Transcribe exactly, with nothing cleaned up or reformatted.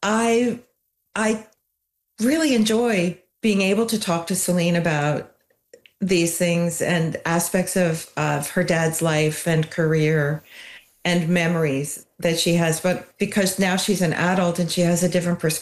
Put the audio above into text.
I I really enjoy being able to talk to Celine about these things and aspects of of her dad's life and career and memories that she has, but because now she's an adult and she has a different perspective